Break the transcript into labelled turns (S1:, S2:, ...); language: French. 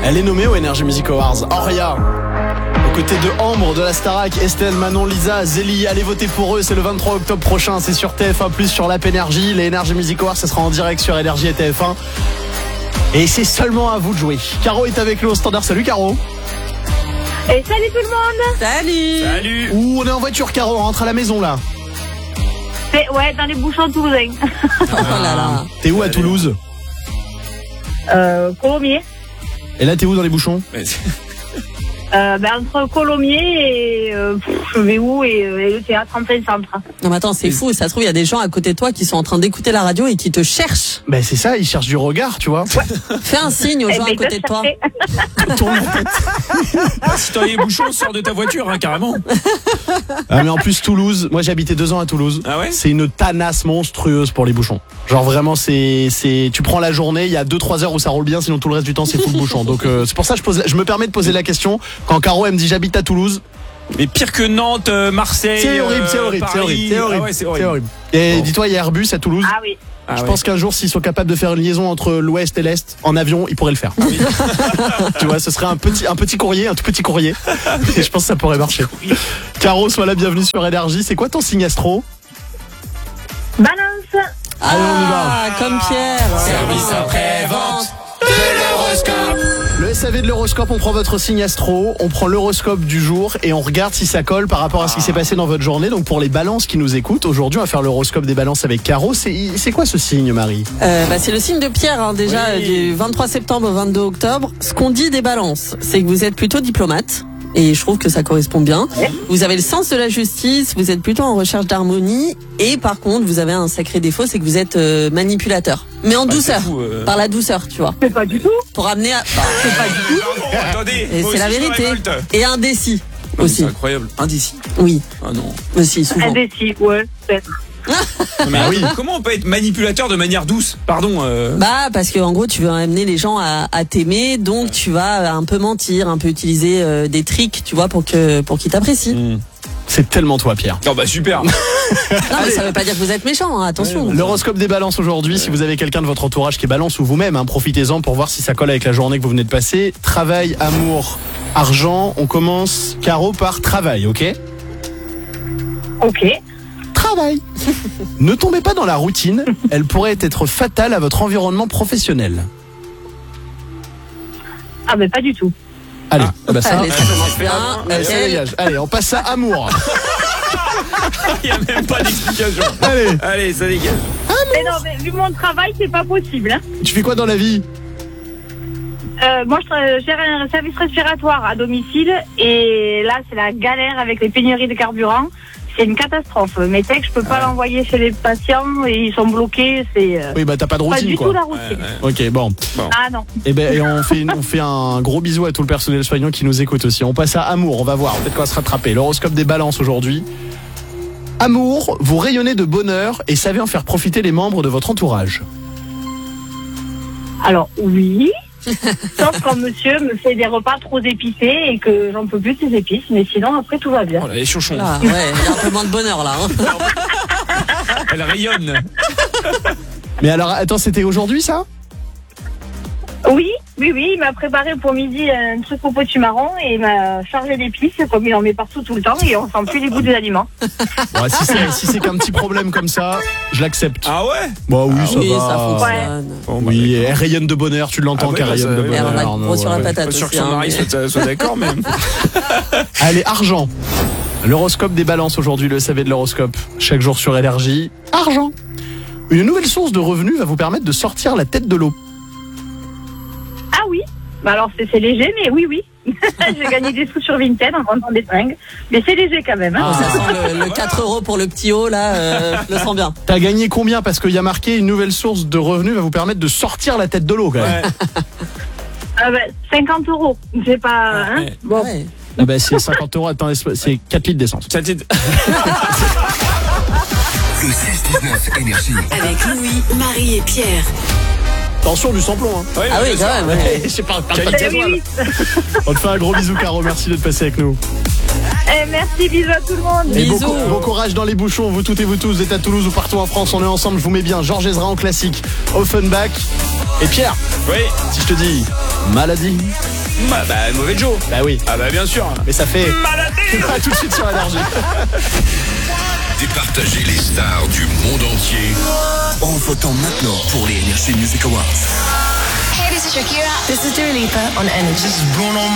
S1: Elle est nommée aux Energy Music Awards. Auria. Aux côtés de Ambre, de la Starac, Estelle, Manon, Lisa, Zélie, allez voter pour eux, c'est le 23 octobre prochain, c'est sur TF1+, sur l'app Énergie. Les Energy Music Awards, ça sera en direct sur Énergie et TF1. Et c'est seulement à vous de jouer. Caro est avec nous au standard. Salut Caro.
S2: Et salut tout le monde.
S3: Salut.
S1: Ouh, on est en voiture Caro, on rentre à la maison là.
S2: Ouais, dans les bouchons toulousains.
S3: Oh là là.
S1: T'es où à Toulouse?
S2: Colomiers.
S1: Et là t'es où dans les bouchons?
S2: Entre Colomiers et je vais où et le théâtre en plein centre.
S3: Non mais attends, c'est fou, ça se trouve il y a des gens à côté de toi qui sont en train d'écouter la radio et qui te cherchent.
S1: Ben c'est ça, ils cherchent du regard, tu vois.
S3: Fais un signe aux gens à côté de toi.
S1: Tourne la tête.
S4: Si t'as les bouchons, sors de ta voiture, hein, carrément.
S1: Ah mais en plus Toulouse, moi j'ai habité 2 ans à Toulouse.
S4: Ah ouais?
S1: C'est une tanasse monstrueuse pour les bouchons. Genre vraiment c'est tu prends la journée, il y a 2-3 heures où ça roule bien, sinon tout le reste du temps c'est full bouchon. Donc c'est pour ça que je me permets de poser la question quand Caro elle me dit j'habite à Toulouse.
S4: Mais pire que Nantes, Marseille.
S1: C'est horrible, c'est horrible,
S4: Paris.
S1: c'est horrible, c'est horrible,
S4: Ah ouais, c'est
S1: c'est
S4: horrible.
S1: horrible. Et
S4: Bon.
S1: dis-toi il y a Airbus à Toulouse.
S2: Ah oui.
S4: Ah
S1: Je
S4: ouais.
S1: pense qu'un jour, s'ils sont capables de faire une liaison entre l'ouest et l'est en avion, ils pourraient le faire. Tu vois, ce serait un petit courrier, un tout petit courrier. Et je pense que ça pourrait marcher. Caro, sois la bienvenue sur Énergie. C'est quoi ton signe astro?
S2: Balance.
S1: Allez, on y va.
S3: Comme Pierre.
S4: Service après-vente de l'horoscope.
S1: Le SAV de l'horoscope, on prend votre signe astro, on prend l'horoscope du jour et on regarde si ça colle par rapport à ce qui s'est passé dans votre journée. Donc pour les balances qui nous écoutent, aujourd'hui on va faire l'horoscope des balances avec Caro. C'est quoi ce signe, Marie?
S3: C'est le signe de Pierre, hein, déjà, du 23 septembre au 22 octobre. Ce qu'on dit des balances, c'est que vous êtes plutôt diplomate. Et je trouve que ça correspond bien. Vous avez le sens de la justice, vous êtes plutôt en recherche d'harmonie. Et par contre, vous avez un sacré défaut, c'est que vous êtes manipulateur. Mais en douceur,
S4: fou,
S3: par la douceur, tu vois.
S2: Mais pas du tout.
S3: Pour amener à... c'est pas du tout.
S4: Attendez.
S3: Et
S4: moi
S3: c'est la
S4: aussi, je me
S3: vérité.
S4: révolte.
S3: Et indécis
S4: Non, mais
S3: aussi.
S4: C'est incroyable. Indécis.
S3: Oui,
S4: Ah non.
S3: aussi, souvent.
S2: Indécis, ouais, peut-être.
S4: Mais
S1: oui.
S4: comment on peut être manipulateur de manière douce? Pardon.
S3: Bah parce que en gros tu veux amener les gens à t'aimer, donc tu vas un peu mentir, un peu utiliser des tricks, tu vois, pour qu'ils t'apprécient.
S1: C'est tellement toi, Pierre.
S4: Oh bah super.
S3: Non mais ça veut pas dire que vous êtes méchant, hein, attention.
S1: L'horoscope des balances aujourd'hui, si vous avez quelqu'un de votre entourage qui est balance ou vous-même, hein, profitez-en pour voir si ça colle avec la journée que vous venez de passer. Travail, amour, argent, on commence, Caro, par travail, ok?
S2: Ok.
S1: Travail. Ne tombez pas dans la routine, elle pourrait être fatale à votre environnement professionnel.
S2: Ah mais pas du tout.
S1: Allez, bah ça,
S3: Allez, ça commence bien.
S1: allez, ça
S3: Nickel.
S1: dégage. Allez, on passe à amour.
S4: Il n'y a même pas d'explication.
S1: Allez,
S4: Allez, ça dégage.
S2: Mais non, mais vu mon travail, c'est pas possible. Hein.
S1: tu fais quoi dans la vie?
S2: Moi, je gère un service respiratoire à domicile et là, c'est la galère avec les pénuries de carburant. C'est une catastrophe. Mes textes, je peux pas l'envoyer chez les patients et ils sont bloqués. C'est
S1: Oui, bah t'as pas de
S2: pas
S1: routine,
S2: du
S1: quoi.
S2: tout la routine.
S1: Ok, bon.
S2: Ah non.
S1: Et ben, et on fait un gros bisou à tout le personnel soignant qui nous écoute aussi. On passe à amour, on va voir, peut-être qu'on va se rattraper. L'horoscope des balances aujourd'hui. Amour, vous rayonnez de bonheur et savez en faire profiter les membres de votre entourage.
S2: Alors oui. Sauf quand monsieur me fait des repas trop épicés et que j'en peux plus de ces épices, mais sinon après tout va bien.
S4: Oh là, les chouchons.
S3: Ah, ouais, il y a un peu moins de bonheur là. Hein.
S4: Elle rayonne.
S1: Mais alors, attends, c'était aujourd'hui ça?
S2: Oui, il m'a préparé pour midi un truc au potimarron et il m'a chargé d'épices comme il en met partout tout le temps et on sent plus les goûts des aliments.
S1: Ouais, si c'est qu'un petit problème comme ça, je l'accepte.
S4: Ah ouais?
S1: Bah oui, ça
S3: Oui,
S1: va.
S3: ça fonctionne.
S4: Bon, bah,
S1: Oui,
S4: d'accord.
S1: elle rayonne de bonheur, tu l'entends
S4: Ah ouais,
S1: qu'elle
S4: bah,
S1: rayonne
S4: ça,
S1: de
S4: ouais.
S3: Et
S1: bonheur.
S3: on a
S1: non,
S3: gros sur la
S1: ouais.
S3: patate
S4: Pas sûr
S3: aussi.
S4: que son
S3: hein,
S4: mari
S3: mais-
S4: soit d'accord, mais.
S1: Allez, argent. L'horoscope des balances aujourd'hui, le SAV de l'horoscope. Chaque jour sur Énergie. Argent. Une nouvelle source de revenus va vous permettre de sortir la tête de l'eau.
S2: Ah oui, bah alors c'est léger, mais oui. J'ai gagné des sous sur Vinted en vendant des fringues, mais c'est léger quand même. Hein.
S3: Ça sent le 4 € pour le petit haut là, je le sens bien.
S1: T'as gagné combien? Parce qu'il y a marqué une nouvelle source de revenus va vous permettre de sortir la tête de l'eau quand même.
S4: Ouais.
S2: Ah bah, 50 €, c'est pas... Hein
S4: Ouais.
S2: bon.
S3: Ouais.
S1: Ah bah c'est 50 €, attends, c'est 4 litres d'essence.
S4: Ça t'est-
S5: Le 6-19 Énergie.
S6: Avec Louis, Marie et Pierre.
S1: Attention du samplon, hein.
S4: Ouais,
S3: Ah oui,
S4: bien
S3: quand
S4: sûr.
S3: même. Ouais.
S1: Je sais pas,
S4: Quel-
S1: pas de
S2: Eh
S1: gasoil.
S2: oui.
S1: On te fait un gros bisou, Caro, merci de passer avec nous.
S2: Merci, bisous à tout le monde.
S1: Et
S3: Bisous.
S1: bon courage dans les bouchons, vous toutes et vous tous, vous êtes à Toulouse ou partout en France, on est ensemble, je vous mets bien Georges Ezra en classique, Offenbach et Pierre,
S4: Oui.
S1: si je te dis maladie.
S4: Mauvais Joe.
S1: Bah oui.
S4: Ah bah bien sûr.
S1: Mais ça fait
S4: Maladie.
S1: tout de suite sur Énergie.
S5: Départager les stars du monde entier en votant maintenant pour les Energy Music Awards.
S6: Hey, this is Shakira. This is Dua Lipa on Energy.